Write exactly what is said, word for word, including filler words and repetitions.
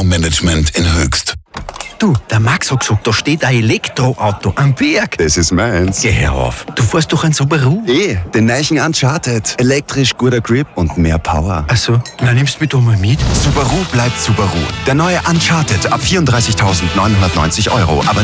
Management in Höchst. Du, der Max hat gesagt, da steht ein Elektroauto am Berg. Das ist meins. Geh her auf. Du fährst doch ein Subaru. Eh, den neuen Uncharted. Elektrisch, guter Grip und mehr Power. Ach so, na nimmst du mich doch mal mit. Subaru bleibt Subaru. Der neue Uncharted ab vierunddreißigtausendneunhundertneunzig Euro. Aber